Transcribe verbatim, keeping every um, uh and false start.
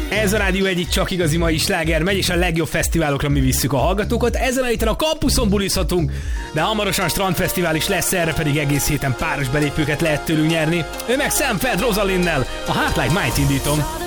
Ez a Rádió egyik csak igazi mai sláger megy, és a legjobb fesztiválokra mi visszük a hallgatókat. Ezen a héten a kampuszon bulizhatunk, de hamarosan strandfesztivál is lesz, erre pedig egész héten páros belépőket lehet tőlünk nyerni. Ő meg Sam Feld Rosalinnel, a Heart Like Might indítom.